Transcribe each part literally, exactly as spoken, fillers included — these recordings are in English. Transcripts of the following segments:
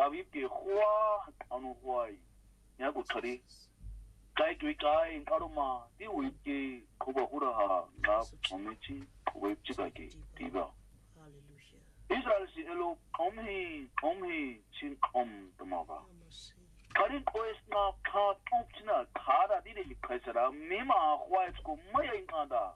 Kavi ke hoa anu hoai. Ya ku thari. Kai tui kai karuma di wiki kuba hura ha na omichi wiki ka ke tiba. Israel si elo omhi omhi chin om tamaba. Karin koes na ka topchina khara di de kaisara mema hoai ko maya ingada.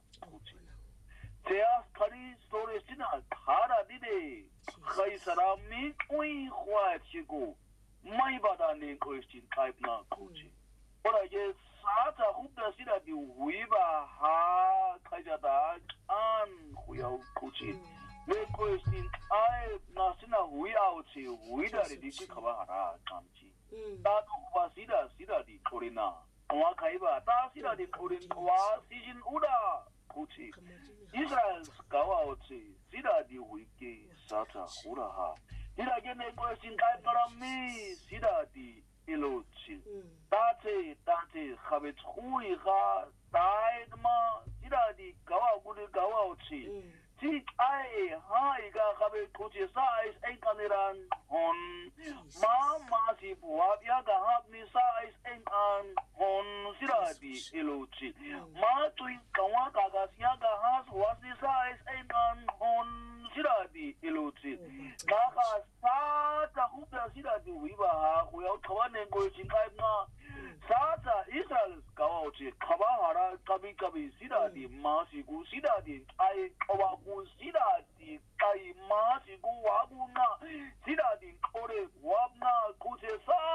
Teas kari story sina khara di de kaisara mi oi hoai chigo mai bada ne koes chin type na kuchi. Ora ye sata hubda sida di huiba ha kajada an huyau kuchi. We question I na sina hui auchi huida di di kaba hara kamchi. Ta wa sida sida di korina. Wa kaiba ta sida di korin wa sijin uda kuchi. Israel kawa auchi sida di huike sata hura ha. Dira gene question kai para mi sida di Ilochi. Tate, tate, habit hui ha, taidma, sida di gawa gudi gawa uchi. Tik ai, ha, iga habit kuchi sais enkaniran hon. Ma, ma si buat yaga habni sais enkan hon sida di ilochi. Ma tui kawa kagas yaga has wasi sais enkan hon sida di ilochi. Kaka sata hubda sida di wiba ha, huyau kawane ko chinkai na sata Israel kawachi kabahara kabi kabi sida di masigu sida di ai kawaku sida di kai masigu wabu na sida di kore wabna kuche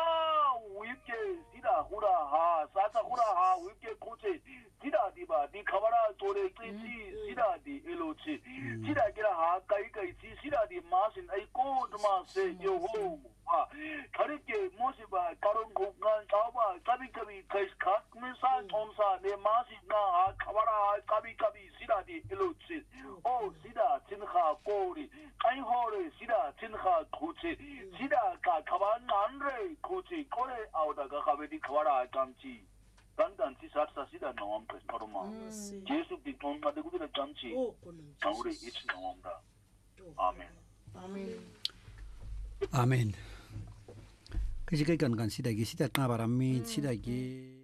sa wike sida hura ha sata hura ha wike kuche sida di ba di kabara tore kichi sida di elochi sida kira ha kai kai chi sida di masin ai ko ma se yo ho ha karike mosiba karon gugan chaba kabi kabi kais khas में सा कौन सा ने मासिक ना खबरा कभी कभी सीधा दी इलोची ओ सीधा चिन्हा कोरी कहीं हो रे सीधा चिन्हा कुचे सीधा का खबर नान रे कुचे कोरे आउटा का खबर दी खबरा कामची 간단 지사사 시다 나옴 그러마 예수 빅톤 마데 구들 잠치 아우리 이치 나옴다 아멘 아멘 아멘 그지가 간간 시다기 시다 까바람미 시다기